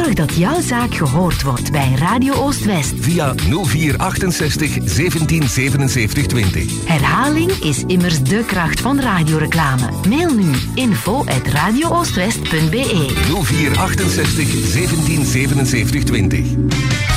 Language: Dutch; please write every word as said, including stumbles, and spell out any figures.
Zorg dat jouw zaak gehoord wordt bij Radio Oost-West. Via nul vier achtenzestig zeventien zevenenzeventig twintig. Herhaling is immers de kracht van radioreclame. Mail nu info at radio oostwest punt be. nul vier achtenzestig zeventien zevenenzeventig twintig.